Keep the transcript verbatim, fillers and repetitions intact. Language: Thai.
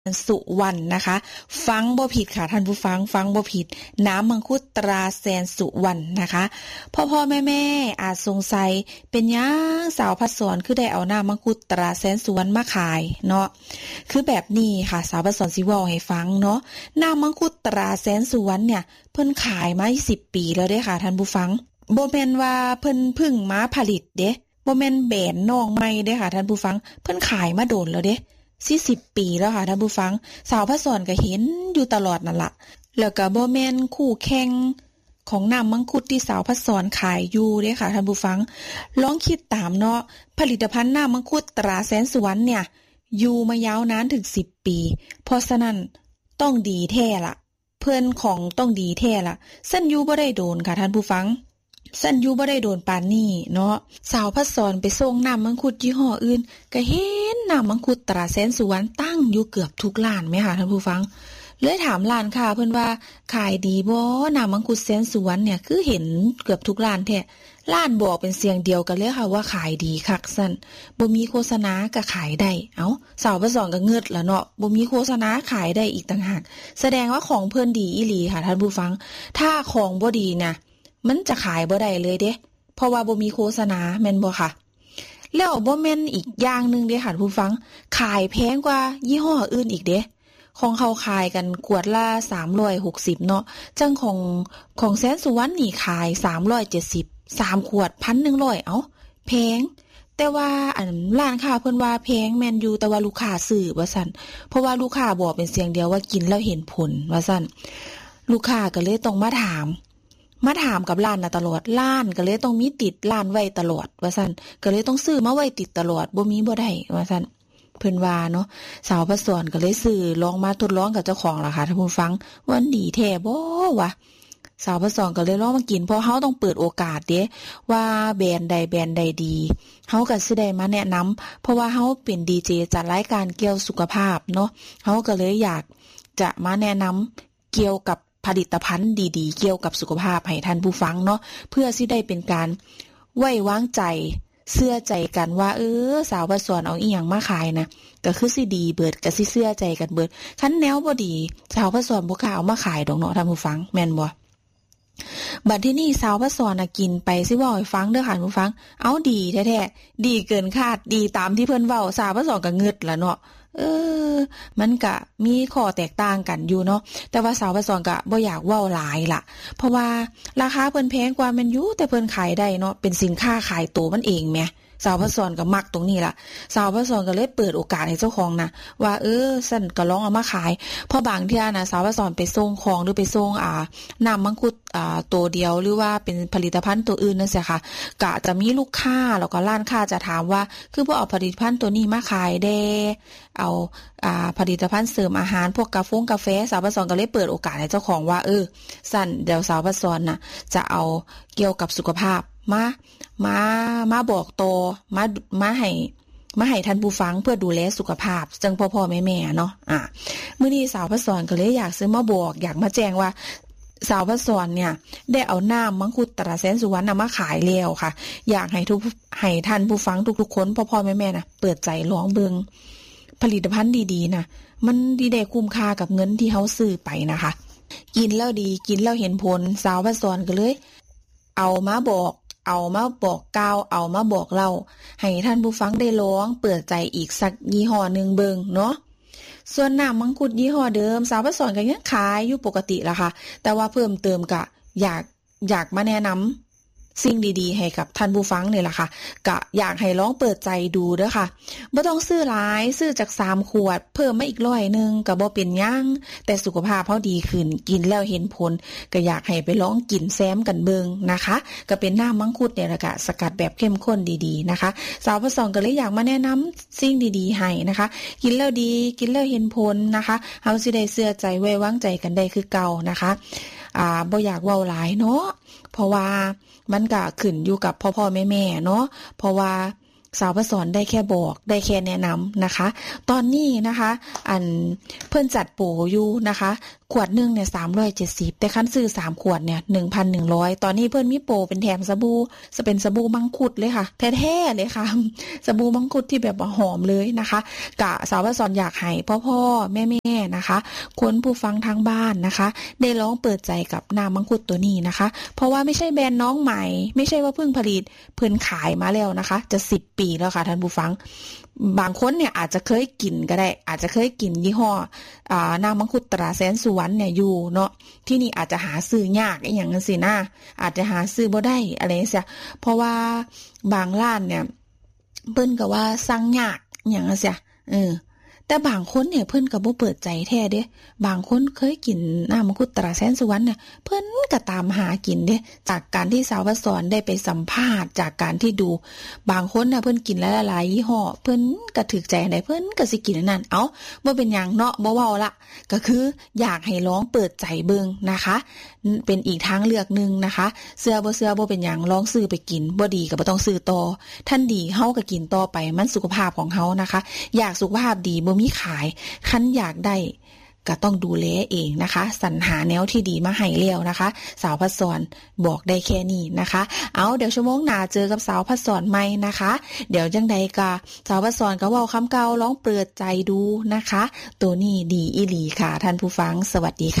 สุวรรณนะคะฟังบ่ผิดค่ะท่านผู้ฟังฟังบ่ผิดน้ำมังคุดตราแสนสุวรรณนะคะพ่อๆแม่ๆอาจสงสัยเป็นหยังสาวพัดสอนคือได้เอาน้ำมังคุดตราแสนสุวรรณมาขายเนาะคือแบบนี้ค่ะสาวพัดสอนสิเว้าให้ฟังเนาะน้ำมังคุดตราแสนสุวรรณเนี่ยเพิ่นขายมาสิบปีแล้วเด้ค่ะท่านผู้ฟังบ่แม่นว่าเพิ่นเพิ่งมาผลิตเด้บ่แม่นแบรนด์น้องใหม่เด้ค่ะท่านผู้ฟังเพิ่นขายมาโดนแล้วเด้สี่สิบปีแล้วค่ะท่านผู้ฟังสาวพระสอนก็เห็นอยู่ตลอดนั่นล่ะแล้วก็บ่แม่นคู่แข่งของน้ำมังคุดที่สาวพระสอนขายอยู่เด้ค่ะท่านผู้ฟังลองคิดตามเนาะผลิตภัณฑ์น้ำมังคุดตราแสนสุวรรณเนี่ยอยู่มายาวนานถึงสิบปีเพราะฉะนั้นต้องดีแท้ล่ะเพิ่นของต้องดีแท้ล่ะซั่นอยู่บ่ได้โดนค่ะท่านผู้ฟังสั่นอยู่บ่ได้โดนปานนี้เนาะสาวพัดสอนไปส่งน้ำมังคุดยี่ห้ออื่นก็เห็นน้ำมังคุดตราแสนสุวรรณตั้งอยู่เกือบทุกร้านแม่ค่ะท่านผู้ฟังเลยถามร้านค้าเพิ่นว่าขายดีบ่น้ำมังคุดแสนสุวรรณเนี่ยคือเห็นเกือบทุกร้านแท้ร้านบอกเป็นเสียงเดียวกันเลยค่ะว่าขายดีคักซั่นบ่มีโฆษณาก็ขายได้เอ้าสาวพัดสอนก็เงิดล่ะเนาะบ่มีโฆษณาขายได้อีกต่างหากแสดงว่าของเพิ่นดีอีหลีค่ะท่านผู้ฟังถ้าของบ่ดีน่ะมันจะขายบ่ได้เลยเด้เพราะว่าบ่มีโฆษณาแม่นบ่ค่ะแล้วบ่แม่นอีกอย่างนึงเด้ค่ะผู้ฟังขายแพงกว่ายี่ห้ออื่นอีกเด้ของเขาขายกันขวดละสามร้อยหกสิบเนาะจังของของแสนสุวรรณนี่ขายสามร้อยเจ็ดสิบ สามขวด หนึ่งพันหนึ่งร้อย เอ้าแพงแต่ว่าอันร้านค้าเพิ่นว่าแพงแม่นอยู่แต่ว่าลูกค้าซื้อว่าซั่นเพราะว่าลูกค้าบอกเป็นเสียงเดียวว่ากินแล้วเห็นผลว่าซั่นลูกค้าก็เลยต้องมาถามมาถามกับร้านน่ะตลอดร้านก็เลยต้องมีติดร้านไว้ตลอดว่าซั่นก็เลยต้องซื้อมาไว้ติดตลอดบ่มีบ่ได้ว่าซั่นเพิ่นว่าเนาะสาวพัดสอนก็เลยซื้อลองมาทดลองกับเจ้าของล่ะค่ะท่านผู้ฟังว่าดีแท้บ่วะสาวพัดสอนก็เลยลองมากินเพราะเฮาต้องเปิดโอกาสเด้ว่าแบรนด์ใดแบรนด์ใดดีเฮาก็สิได้มาแนะนำเพราะว่าเฮาเป็นดีเจจัดรายการเกี่ยวสุขภาพเนาะเฮาก็เลยอยากจะมาแนะนำเกี่ยวกับผลิตภัณฑ์ดีๆเกี่ยวกับสุขภาพให้ท่านผู้ฟังเนาะเพื่อสิได้เป็นการไว้วางใจเชื่อใจกันว่าเออสาวพัดสอนเอาอีหยังมาขายนะก็คือสิดีเบิดก็สิเชื่อใจกันเบิดคันแนวบ่ดีสาวพัดสอนบ่กล้าเอามาขายดอกเนาะท่านผู้ฟังแม่นบ่บัดที่นี่สาวพัดสอนน่ะกินไปสิเว้าให้ฟังเด้อค่ะท่านผู้ฟังเอาดีแท้ๆดีเกินคาดดีตามที่เพิ่นเว้าสาวพัดสอนก็งึดล่ะเนาะเออมันก็มีข้อแตกต่างกันอยู่เนาะแต่ว่าสาวพัดสอนก็บ่อยากเว้าหลายล่ะเพราะว่าราคาเพิ่นแพงกว่าแม่นอยู่แต่เพิ่นขายได้เนาะเป็นสินค้าขายตัวมันเองแหมสาวพัดสอนก็มักตรงนี้ล่ะสาวพัดสอนก็เลยเปิดโอกาสให้เจ้าของนะว่าเออซั่นก็ลองเอามาขายเพราะบางเที่ยนะสาวพัดสอนไปส่งของหรือไปส่งอ่าน้ำมังคุดอ่าตัวเดียวหรือว่าเป็นผลิตภัณฑ์ตัวอื่นนั่นสิค่ะก็จะมีลูกค้าแล้วก็ร้านค้าจะถามว่าคือบ่เอาผลิตภัณฑ์ตัวนี้มาขายเด้เอาอ่าผลิตภัณฑ์เสริมอาหารพวกกาแฟกาแฟสาวพัดสอนก็เลยเปิดโอกาสให้เจ้าของว่าเออซั่นเดี๋ยวสาวพัดสอนน่ะจะเอาเกี่ยวกับสุขภาพมามามาบอกโตมามาให้มาให้ท่านผู้ฟังเพื่อดูแลสุขภาพจังพ่อๆแม่ๆเนาะอ่ะมื้อนี้สาวพัดสอนก็เลยอยากซื้อมาบอกอยากมาแจ้งว่าสาวพัดสอนเนี่ยได้เอาน้ำมังคุดตราแสนสุวรรณมาขายแล้วค่ะอยากให้ทุกให้ท่านผู้ฟังทุกๆคนพ่อๆแม่ๆนะเปิดใจลองเบิ่งผลิตภัณฑ์ดีๆนะมันดีได้คุ้มค่ากับเงินที่เฮาซื้อไปนะคะกินแล้วดีกินแล้วเห็นผลสาวพัดสอนก็เลยเอามาบอกเอามาบอกกล่าวเอามาบอกเล่าให้ท่านผู้ฟังได้ลองเปิดใจอีกสักยี่ห้อนึงเบิ่งเนาะส่วนน้ำมังคุดยี่ห้อเดิมสาวพัดสอนก็ยังขายอยู่ปกติล่ะค่ะแต่ว่าเพิ่มเติมก็อยากอยากมาแนะนำสิ่งดีๆให้กับท่านผู้ฟังนี่แหละค่ะก็อยากให้ลองเปิดใจดูเด้อค่ะบ่ต้องซื้อหลายซื้อจากสามขวดเพิ่มมาอีกร้อยนึงก็บ่เป็นหยังแต่สุขภาพเฮาดีขึ้นกินแล้วเห็นผลก็อยากให้ไปลองกินแซมกันเบิ่งนะคะก็เป็นน้ำมังคุดเนี่ยแหละค่ะสกัดแบบเข้มข้นดีๆนะคะสาวประสองก็เลยอยากมาแนะนำสิ่งดีๆให้นะคะกินแล้วดีกินแล้วเห็นผลนะคะเฮาสิได้เชื่อใจไว้วางใจกันได้คือเก่านะคะอ่าบ่อยากเว้าหลายเนาะเพราะว่ามันก็ขึ้นอยู่กับพ่อๆแม่ๆเนาะเพราะว่าสาวประสอนได้แค่บอกได้แค่แนะนำนะคะตอนนี้นะคะอันเพิ่นจัดโปรอยู่นะคะขวดนึงเนี่ยสามร้อยเจ็ดสิบแต่คันซื้อสามขวดเนี่ย หนึ่งพันหนึ่งร้อย ตอนนี้เพิ่นมีโปรเป็นแถมสบู่จะเป็นสบู่มังคุดเลยค่ะแท้ๆเลยค่ะสบู่มังคุดที่แบบว่าหอมเลยนะคะกะสาวว่าสอนอยากให้พ่อๆแม่ๆนะคะคนผู้ฟังทางบ้านนะคะได้ลองเปิดใจกับน้ำมังคุดตัวนี้นะคะเพราะว่าไม่ใช่แบรนด์น้องใหม่ไม่ใช่ว่าเพิ่งผลิตเพิ่นขายมาแล้วนะคะจะสิบปีแล้วค่ะท่านผู้ฟังบางคนเนี่ยอาจจะเคยกินก็ได้อาจจะเคยกินยี่ห้ออ่าน้ำมังคุดตราแสนสุวรรณเนี่ยอยู่เนาะที่นี่อาจจะหาซื้อยากอย่างนั้นสินะอาจจะหาซื้อบ่ได้อะไรเสียเพราะว่าบางร้านเนี่ยเพิ่นก็ว่าสั่งยากอย่างนั้นเสียเออแต่บางคนเนี่ยเพิ่นก็บ่เปิดใจแท้เด้บางคนเคยกินน้ำมังคุดตราแสนสุวรรณเนี่ยเพิ่นก็ตามหากินเด้จากการที่สาวสอนได้ไปสัมภาษณ์จากการที่ดูบางคนน่ะเพิ่นกินหลายๆยี่ห้อเพิ่นก็ถูกใจอันใดเพิ่นก็สิกินอันนั้นเอ้าบ่เป็นหยังเนาะบ่เว้าละก็คืออยากให้ลองเปิดใจเบิ่งนะคะเป็นอีกทางเลือกนึงนะคะเสื้อบ่เสื้อบ่เป็นหยังลองซื้อไปกินบ่ดีก็บ่ต้องซื้อต่อท่านดีเฮาก็กินต่อไปมันสุขภาพของเฮานะคะอยากสุขภาพดีบ่มีขายคันอยากได้ก็ต้องดูแลเองนะคะสรรหาแนวที่ดีมาให้แล้วนะคะสาวพัดสอนบอกได้แค่นี้นะคะเอาเดี๋ยวชั่วโมงหน้าเจอกับสาวพัดสอนใหม่นะคะเดี๋ยวจังใดก็สาวพัดสอนก็เว้าคำเก่าลองเปิดใจดูนะคะตัวนี้ดีอีหลีค่ะท่านผู้ฟังสวัสดีค่ะ